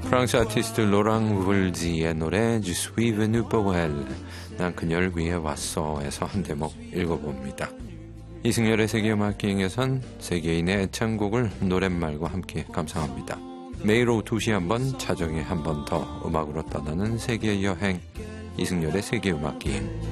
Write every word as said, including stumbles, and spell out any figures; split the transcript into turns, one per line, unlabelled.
프랑스 아티스트 로랑 울지의 노래 Je suis venu pour elle, 난 그녀를 위해 왔어에서 한 대목 읽어봅니다. 이승열의 세계음악기행에선 세계인의 애창곡을 노랫말과 함께 감상합니다. 매일 오후 두 시에 한 번, 자정에 한 번 더 음악으로 떠나는 세계여행, 이승열의 세계음악기행.